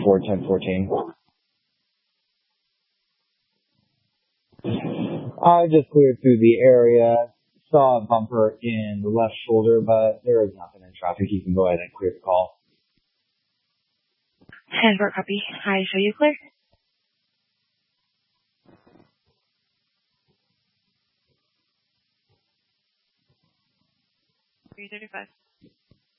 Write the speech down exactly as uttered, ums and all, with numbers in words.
four ten fourteen. I just cleared through the area, saw a bumper in the left shoulder, but there is nothing in traffic. You can go ahead and clear the call. ten four copy. Hi, show you clear? three thirty-five.